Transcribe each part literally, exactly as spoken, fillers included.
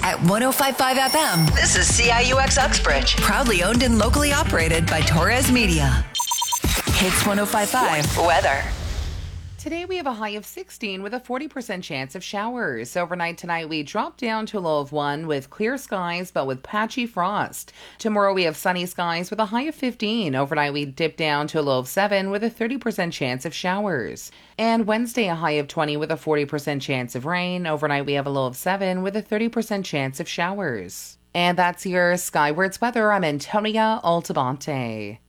At one oh five point five F M, this is C I U X Uxbridge. Proudly owned and locally operated by Torres Media. Hits one oh five point five. Weather. Today we have a high of sixteen with a forty percent chance of showers. Overnight tonight we drop down to a low of one with clear skies but with patchy frost. Tomorrow we have sunny skies with a high of fifteen. Overnight we dip down to a low of seven with a thirty percent chance of showers. And Wednesday a high of twenty with a forty percent chance of rain. Overnight we have a low of seven with a thirty percent chance of showers. And that's your Skywards weather. I'm Antonia Altabante.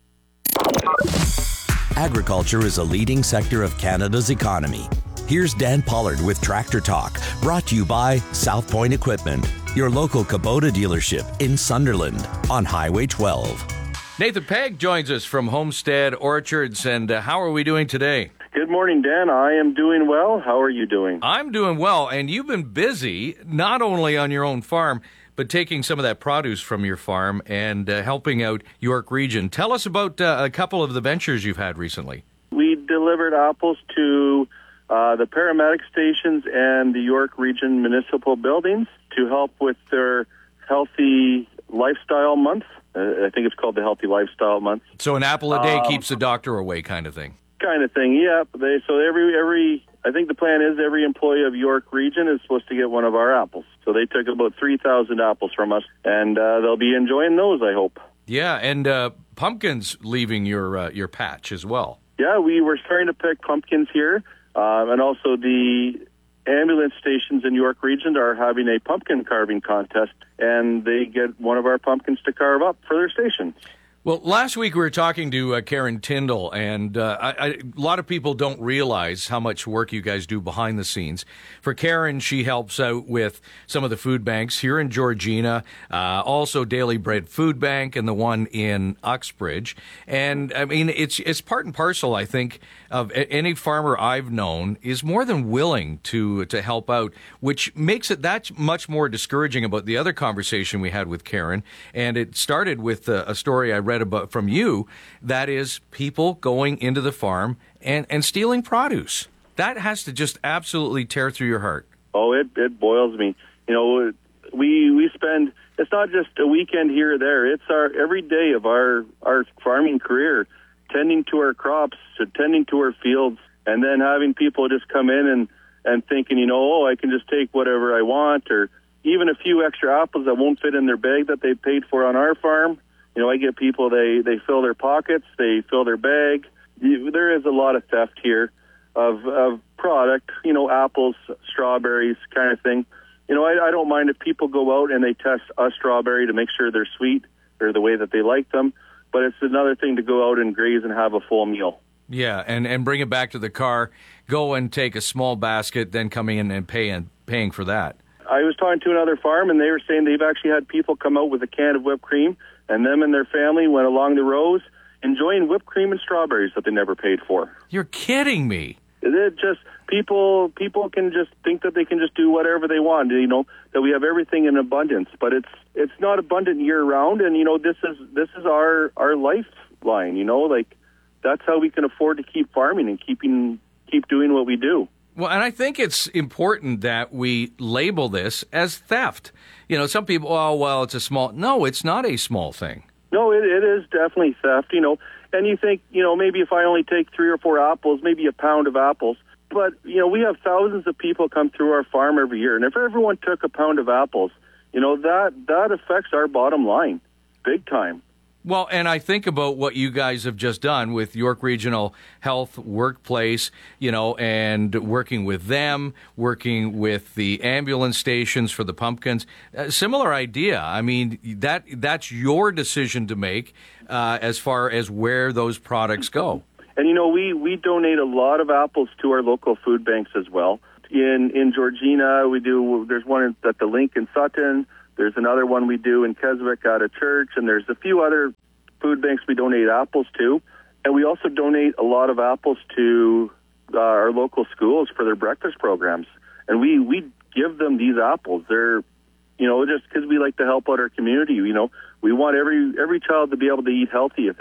Agriculture is a leading sector of Canada's economy. Here's Dan Pollard with Tractor Talk, brought to you by South Point Equipment, your local Kubota dealership in Sunderland on Highway twelve. Nathan Pegg joins us from Homestead Orchards, and uh, how are we doing today? Good morning, Dan. I am doing well. How are you doing? I'm doing well, and you've been busy, not only on your own farm, but taking some of that produce from your farm and uh, helping out York Region. Tell us about uh, a couple of the ventures you've had recently. We delivered apples to uh, the paramedic stations and the York Region municipal buildings to help with their Healthy Lifestyle Month. Uh, I think it's called the Healthy Lifestyle Month. So an apple a day um, keeps the doctor away kind of thing. Kind of thing, yeah. They, so every every I think the plan is every employee of York Region is supposed to get one of our apples. So they took about three thousand apples from us, and uh, they'll be enjoying those, I hope. Yeah, and uh, pumpkins leaving your uh, your patch as well. Yeah, we were starting to pick pumpkins here, uh, and also the ambulance stations in York Region are having a pumpkin carving contest, and they get one of our pumpkins to carve up for their station. Well, last week we were talking to uh, Karen Tyndall, and uh, I, I, a lot of people don't realize how much work you guys do behind the scenes. For Karen, she helps out with some of the food banks here in Georgina, uh, also Daily Bread Food Bank and the one in Uxbridge. And, I mean, it's it's part and parcel, I think, of any farmer I've known is more than willing to, to help out, which makes it that much more discouraging about the other conversation we had with Karen. And it started with a, a story I read about from you, that is people going into the farm and, and stealing produce. That has to just absolutely tear through your heart. Oh, it, it boils me. You know, we we spend, it's not just a weekend here or there. It's our every day of our, our farming career, tending to our crops, tending to our fields, and then having people just come in and, and thinking, you know, oh, I can just take whatever I want, or even a few extra apples that won't fit in their bag that they paid for on our farm. You know, I get people, they, they fill their pockets, they fill their bag. There is a lot of theft here of, of product, you know, apples, strawberries, kind of thing. You know, I, I don't mind if people go out and they test a strawberry to make sure they're sweet or the way that they like them, but it's another thing to go out and graze and have a full meal. Yeah, and, and bring it back to the car, go and take a small basket, then coming in and paying, paying for that. I was talking to another farm, and they were saying they've actually had people come out with a can of whipped cream, and them and their family went along the rows enjoying whipped cream and strawberries that they never paid for. You're kidding me. It just people people can just think that they can just do whatever they want, you know, that we have everything in abundance, but it's it's not abundant year round, and you know, this is this is our our lifeline, you know, like that's how we can afford to keep farming and keeping keep doing what we do. Well, and I think it's important that we label this as theft. You know, some people, oh, well, it's a small... No, it's not a small thing. No, it, it is definitely theft, you know. And you think, you know, maybe if I only take three or four apples, maybe a pound of apples. But, you know, we have thousands of people come through our farm every year. And if everyone took a pound of apples, you know, that, that affects our bottom line big time. Well, and I think about what you guys have just done with York Regional Health Workplace, you know, and working with them, working with the ambulance stations for the pumpkins. A similar idea. I mean, that that's your decision to make uh, as far as where those products go. And, you know, we, we donate a lot of apples to our local food banks as well. In in Georgina, we do, there's one at the Link in Sutton. There's another one we do in Keswick out of church, and there's a few other food banks we donate apples to. And we also donate a lot of apples to uh, our local schools for their breakfast programs. And we, we give them these apples. They're, you know, just because we like to help out our community, you know. We want every every child to be able to eat healthy if they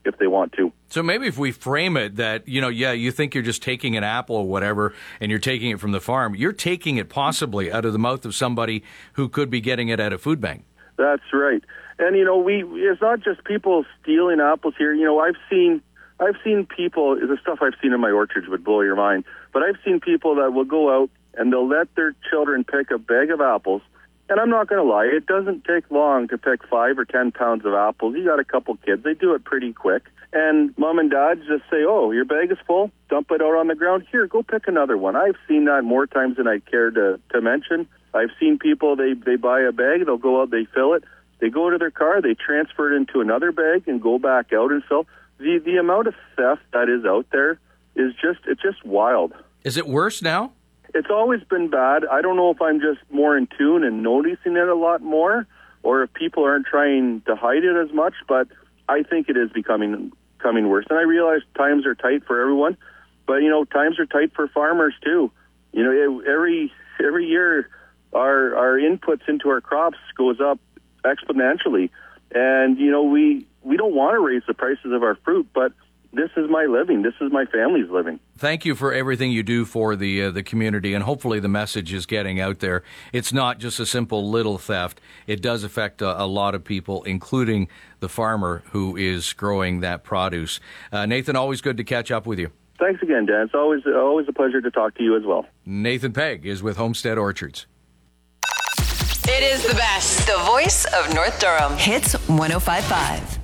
if they want to. So maybe if we frame it that, you know, yeah, you think you're just taking an apple or whatever and you're taking it from the farm, you're taking it possibly out of the mouth of somebody who could be getting it at a food bank. That's right. And, you know, we it's not just people stealing apples here. You know, I've seen I've seen people, the stuff I've seen in my orchards would blow your mind, but I've seen people that will go out and they'll let their children pick a bag of apples. And I'm not going to lie, it doesn't take long to pick five or ten pounds of apples. You got a couple kids, they do it pretty quick. And mom and dad just say, oh, your bag is full, dump it out on the ground. Here, go pick another one. I've seen that more times than I care to, to mention. I've seen people, they, they buy a bag, they'll go out, they fill it. They go to their car, they transfer it into another bag and go back out and fill. The, the amount of theft that is out there is just, it's just wild. Is it worse now? It's always been bad. I don't know if I'm just more in tune and noticing it a lot more, or if people aren't trying to hide it as much, but I think it is becoming becoming worse. And I realize times are tight for everyone, but, you know, times are tight for farmers too. You know, it, every every year our our inputs into our crops goes up exponentially. And, you know, we, we don't want to raise the prices of our fruit, but this is my living. This is my family's living. Thank you for everything you do for the uh, the community, and hopefully the message is getting out there. It's not just a simple little theft. It does affect a, a lot of people, including the farmer who is growing that produce. Uh, Nathan, always good to catch up with you. Thanks again, Dan. It's always, always a pleasure to talk to you as well. Nathan Pegg is with Homestead Orchards. It is the best. The voice of North Durham. Hits one oh five point five.